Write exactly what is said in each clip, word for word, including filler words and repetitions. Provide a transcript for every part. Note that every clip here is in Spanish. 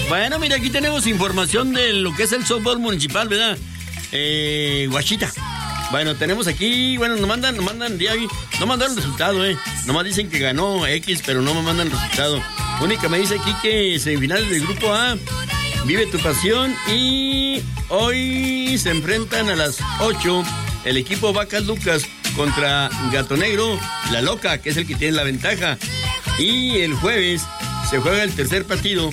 Bueno, mira, aquí tenemos información de lo que es el softball municipal, ¿verdad? Eh, Guachita. Bueno, tenemos aquí, bueno, nos mandan, nos mandan día, no mandaron resultado, eh. Nomás dicen que ganó X, pero no me mandan resultado. Única me dice aquí que semifinales del grupo A, Vive tu Pasión, y hoy se enfrentan a las ocho el equipo Vacas Lucas contra Gato Negro, La Loca, que es el que tiene la ventaja. Y el jueves se juega el tercer partido.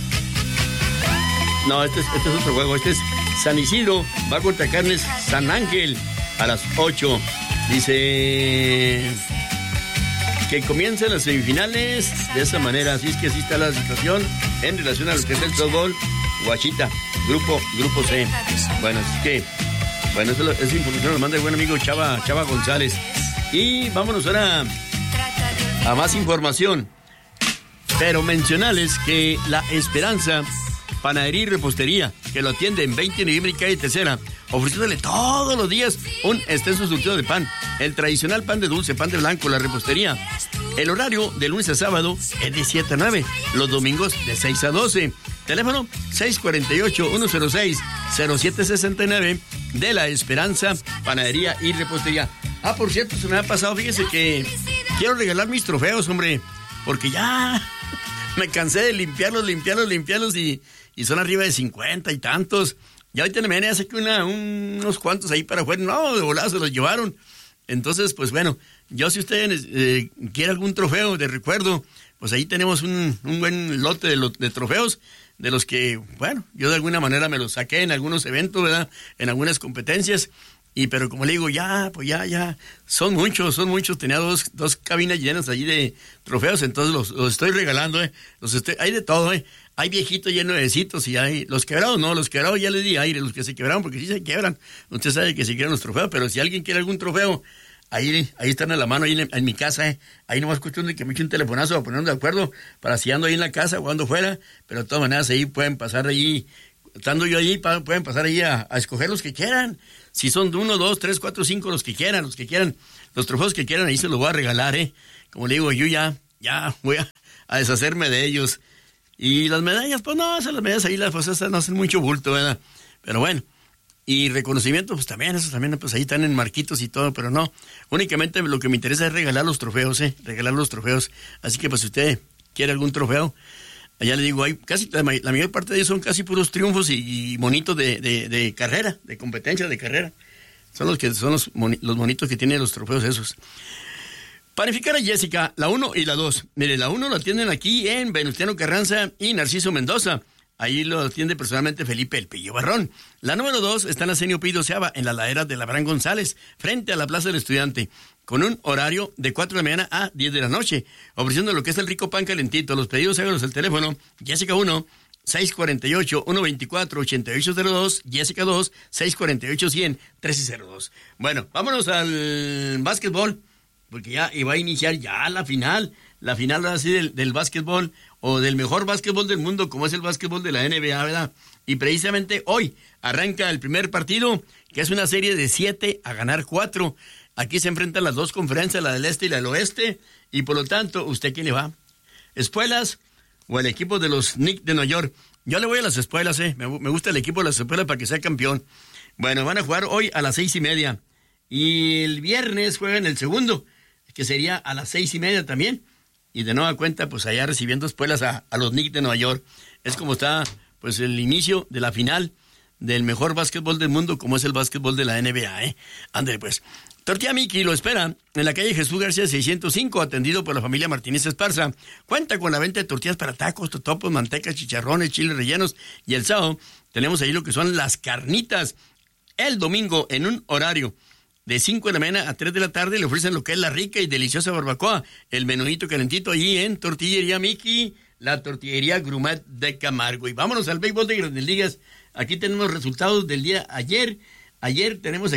No, este es, este es otro juego, este es San Isidro, va contra Carnes San Ángel a las ocho. Dice que comienzan las semifinales de esa manera, así es que así está la situación en relación a lo que es el softball Guachita, grupo, grupo C. Bueno, así que, bueno, esa es información, nos manda el buen amigo Chava, Chava González. Y vámonos ahora a más información, pero mencionarles que La Esperanza Panadería y Repostería, que lo atiende en veinte de noviembre y calle Tercera, ofreciéndole todos los días un extenso surtido de pan, el tradicional pan de dulce, pan de blanco, la repostería. El horario de lunes a sábado es de siete a nueve, los domingos de seis a doce. Teléfono seis cuatro ocho, uno cero seis, cero siete seis nueve de La Esperanza Panadería y Repostería. Ah, por cierto, se me ha pasado, fíjese que quiero regalar mis trofeos, hombre, porque ya me cansé de limpiarlos, limpiarlos, limpiarlos y, y son arriba de cincuenta y tantos. Ya ahorita me hace que una, un, unos cuantos ahí para afuera. No, de volada se los llevaron. Entonces, pues bueno, yo si usted eh, quiere algún trofeo de recuerdo, pues ahí tenemos un, un buen lote de, lo, de trofeos, de los que, bueno, yo de alguna manera me los saqué en algunos eventos, ¿verdad? En algunas competencias. Y pero como le digo, ya, pues ya, ya, son muchos, son muchos. Tenía dos, dos cabinas llenas allí de trofeos, entonces los, los estoy regalando, ¿eh? Los estoy, hay de todo, ¿eh? Hay viejitos llenos de besitos y hay los quebrados, no, los quebrados ya les di aire, los que se quebraron, porque sí se quebran. Usted sabe que se quebran los trofeos, pero si alguien quiere algún trofeo, ahí, ahí están a la mano, ahí en, en mi casa, ¿eh? Ahí nomás cuestión de que me eche un telefonazo a ponernos de acuerdo para si ando ahí en la casa o ando fuera, pero de todas maneras ahí pueden pasar ahí, estando yo ahí, pueden pasar ahí a, a escoger los que quieran. Si son de uno, dos, tres, cuatro, cinco, los que quieran, los que quieran, los trofeos que quieran, ahí se los voy a regalar, ¿eh? Como le digo, yo ya, ya voy a, a deshacerme de ellos. Y las medallas, pues no, esas las medallas ahí, las pues esas no hacen mucho bulto, ¿verdad? Pero bueno, y reconocimiento, pues también, esos también, pues ahí están en marquitos y todo, pero no, únicamente lo que me interesa es regalar los trofeos, ¿eh? Regalar los trofeos. Así que, pues, si usted quiere algún trofeo, allá le digo, hay casi, la, la mayor parte de ellos son casi puros triunfos y, y monitos de, de, de carrera, de competencia de carrera. Son los que son los, los monitos que tienen los trofeos esos. Panificar a Jessica, la uno y la dos. Mire, la uno lo atienden aquí en Venustiano Carranza y Narciso Mendoza. Ahí lo atiende personalmente Felipe El Pillo Barrón. La número dos está en la Senio Pío Seaba, en la ladera de Labrán González, frente a la Plaza del Estudiante, con un horario de cuatro de la mañana a diez de la noche, ofreciendo lo que es el rico pan calentito. Los pedidos, hágalos al teléfono, Jessica uno, seis cuatro ocho, uno dos cuatro, ocho ocho cero dos, Jessica dos, seis cuatro ocho, cien, trece cero dos. Bueno, vámonos al básquetbol, porque ya iba a iniciar ya la final, la final así del, del básquetbol, o del mejor básquetbol del mundo, como es el básquetbol de la N B A, ¿verdad? Y precisamente hoy arranca el primer partido, que es una serie de siete a ganar cuatro. Aquí se enfrentan las dos conferencias, la del este y la del oeste, y por lo tanto, ¿usted quién le va? ¿Espuelas o el equipo de los Knicks de Nueva York? Yo le voy a las Espuelas, ¿eh? Me, me gusta el equipo de las Espuelas para que sea campeón. Bueno, van a jugar hoy a las seis y media, y el viernes juegan el segundo, que sería a las seis y media también, y de nueva cuenta, pues allá recibiendo Espuelas a, a los Knicks de Nueva York. Es como está, pues, el inicio de la final del mejor básquetbol del mundo, como es el básquetbol de la N B A, ¿eh? Ándale, pues. Tortilla Miki lo espera en la calle Jesús García seiscientos cinco, atendido por la familia Martínez Esparza. Cuenta con la venta de tortillas para tacos, totopos, mantecas, chicharrones, chiles rellenos, y el sábado tenemos ahí lo que son las carnitas. El domingo, en un horario de cinco de la mañana a tres de la tarde, le ofrecen lo que es la rica y deliciosa barbacoa, el menudito calentito allí en Tortillería Miki, la tortillería Grumet de Camargo. Y vámonos al béisbol de Grandes Ligas. Aquí tenemos resultados del día ayer. Ayer tenemos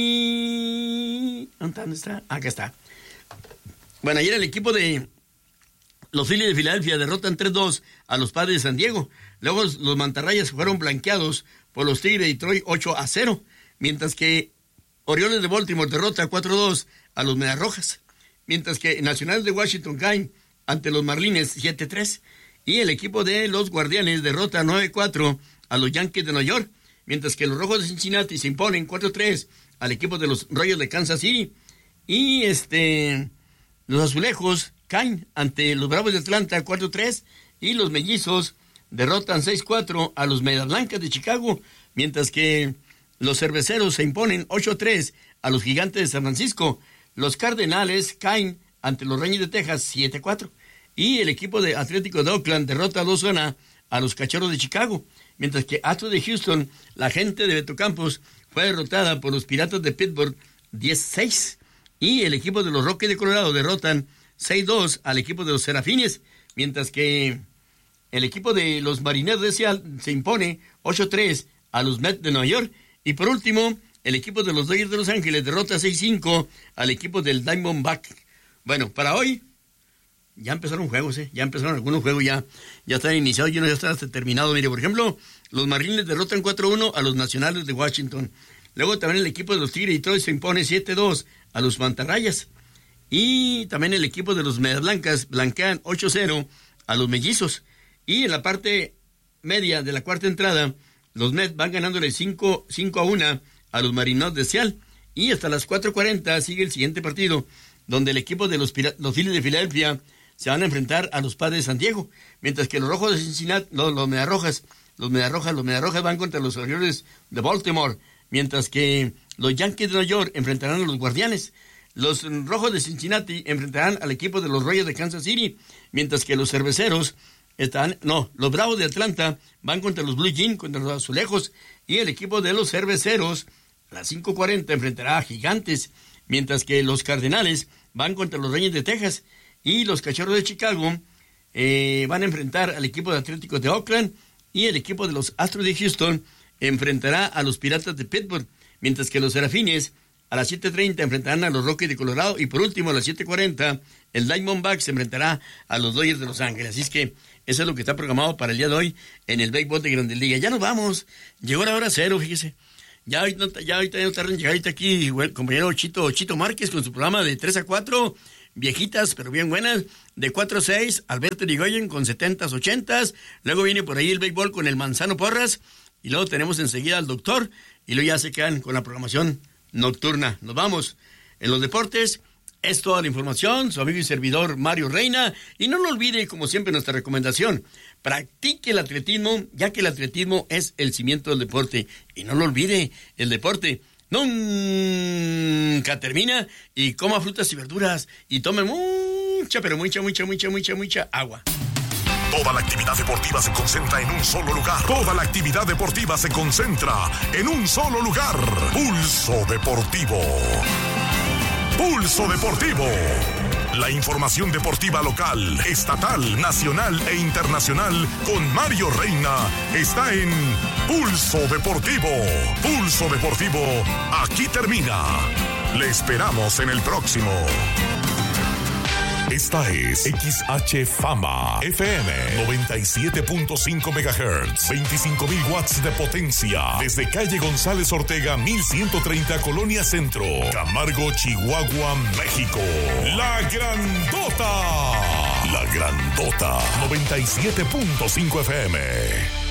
aquí... ¿Dónde está? Acá está. Bueno, ayer el equipo de los Phillies de Filadelfia derrotan tres dos a los Padres de San Diego. Luego los Mantarrayas fueron blanqueados por los Tigres de Detroit ocho a cero. Mientras que Orioles de Baltimore derrota cuatro dos a los Medias Rojas. Mientras que Nacionales de Washington caen ante los Marlins siete tres. Y el equipo de los Guardianes derrota nueve cuatro a los Yankees de Nueva York, mientras que los Rojos de Cincinnati se imponen cuatro tres al equipo de los Rojos de Kansas City. Y este los Azulejos caen ante los Bravos de Atlanta cuatro tres y los Mellizos derrotan seis cuatro a los Medias Blancas de Chicago, mientras que los Cerveceros se imponen ocho tres a los Gigantes de San Francisco. Los Cardenales caen ante los Rangers de Texas siete cuatro. Y el equipo de Atlético de Oakland derrota dos uno a los Cachorros de Chicago. Mientras que Astros de Houston, la gente de Beto Campos, fue derrotada por los Piratas de Pittsburgh diez seis. Y el equipo de los Rockies de Colorado derrotan seis dos al equipo de los Serafines. Mientras que el equipo de los Marineros de Seattle se impone ocho tres a los Mets de Nueva York. Y por último, el equipo de los Dodgers de Los Ángeles derrota seis cinco al equipo del Diamondback. Bueno, para hoy ya empezaron juegos, ¿eh? Ya empezaron algunos juegos, ya, ya están iniciados y uno ya está hasta terminado. Mire, por ejemplo, los Marlins derrotan cuatro uno a los Nacionales de Washington. Luego también el equipo de los Tigres de Detroit se impone siete dos a los Mantarrayas. Y también el equipo de los Medias Blancas blanquean ocho cero a los Mellizos. Y en la parte media de la cuarta entrada, los Mets van ganándole cinco a uno a los Marineros de Seattle. Y hasta las cuatro cuarenta sigue el siguiente partido, donde el equipo de los, los Phillies de Filadelfia se van a enfrentar a los Padres de San Diego, mientras que los Rojos de Cincinnati, los, los Mediarrojas, los Mediarrojas, los Mediarrojas van contra los Orioles de Baltimore, mientras que los Yankees de Nueva York enfrentarán a los Guardianes. Los Rojos de Cincinnati enfrentarán al equipo de los Rojos de Kansas City, mientras que los Cerveceros están, no, los Bravos de Atlanta van contra los Blue Jays, contra los Azulejos, y el equipo de los Cerveceros a las cinco cuarenta enfrentará a Gigantes, mientras que los Cardenales van contra los Rangers de Texas, y los Cachorros de Chicago eh, van a enfrentar al equipo de Atlético de Oakland, y el equipo de los Astros de Houston enfrentará a los Piratas de Pittsburgh, mientras que los Serafines a las siete treinta enfrentarán a los Rockies de Colorado, y por último a las siete cuarenta el Diamondback se enfrentará a los Dodgers de Los Ángeles. Así es que eso es lo que está programado para el día de hoy en el béisbol de Grandes Ligas. Ya nos vamos, llegó la hora cero, fíjese. Ya ahorita, ya ahorita no tardan en llegar ahorita aquí el compañero Chito, Chito Márquez con su programa de tres a cuatro, viejitas pero bien buenas, de cuatro a seis, Alberto Irigoyen con setentas, ochentas, luego viene por ahí el béisbol con el Manzano Porras, y luego tenemos enseguida al doctor, y luego ya se quedan con la programación nocturna. Nos vamos. En los deportes es toda la información, su amigo y servidor Mario Reina, y no lo olvide, como siempre, nuestra recomendación: practique el atletismo, ya que el atletismo es el cimiento del deporte, y no lo olvide, el deporte nunca termina, y coma frutas y verduras, y tome mucha, pero mucha, mucha, mucha, mucha, mucha agua. Toda la actividad deportiva se concentra en un solo lugar. Toda la actividad deportiva se concentra en un solo lugar. Pulso Deportivo. Pulso Deportivo. La información deportiva local, estatal, nacional e internacional con Mario Reina está en Pulso Deportivo. Pulso Deportivo, aquí termina. Le esperamos en el próximo. Esta es X H Fama F M noventa y siete punto cinco megahertz, veinticinco mil watts de potencia, desde calle González Ortega mil ciento treinta, Colonia Centro, Camargo, Chihuahua, México. La Grandota. La Grandota noventa y siete punto cinco F M.